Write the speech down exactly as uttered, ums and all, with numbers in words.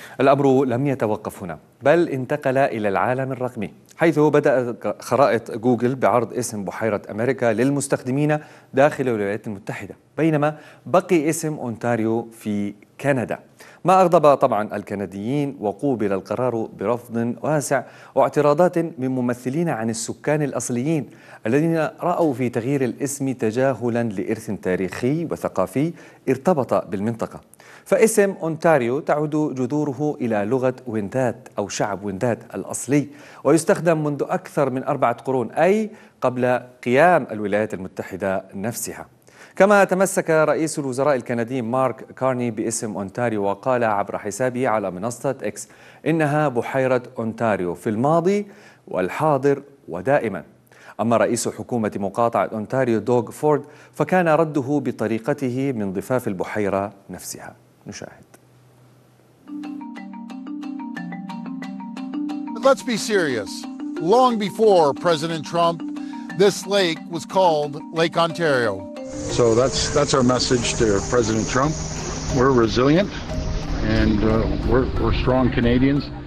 الأمر لم يتوقف هنا، بل انتقل إلى العالم الرقمي، حيث بدأت خرائط جوجل بعرض اسم بحيرة أمريكا للمستخدمين داخل الولايات المتحدة، بينما بقي اسم أونتاريو في كندا، ما أغضب طبعا الكنديين، وقوبل القرار برفض واسع واعتراضات من ممثلين عن السكان الأصليين الذين رأوا في تغيير الاسم تجاهلا لإرث تاريخي وثقافي ارتبط بالمنطقة. فاسم أونتاريو تعود جذوره إلى لغة ويندات أو شعب ويندات الأصلي، ويستخدم منذ أكثر من أربعة قرون، أي قبل قيام الولايات المتحدة نفسها. كما تمسك رئيس الوزراء الكندي مارك كارني باسم أونتاريو، وقال عبر حسابه على منصة إكس إنها بحيرة أونتاريو في الماضي والحاضر ودائما. أما رئيس حكومة مقاطعة أونتاريو دوغ فورد فكان رده بطريقته من ضفاف البحيرة نفسها. نشاهد. Let's be serious. Long before President Trump, this lake was called Lake Ontario. So that's that's our message to President Trump. We're resilient and uh, we're, we're strong Canadians.